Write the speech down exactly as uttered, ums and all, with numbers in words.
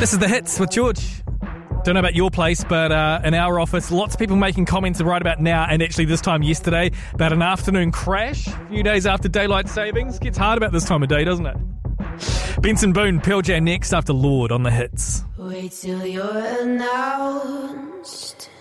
This is The Hits with George. Don't know about your place, but uh, in our office, lots of people making comments right about now, and actually this time yesterday, about an afternoon crash a few days after daylight savings. Gets hard about this time of day, doesn't it? Benson Boone, Pearl Jam next after Lord on The Hits. Wait till you're announced.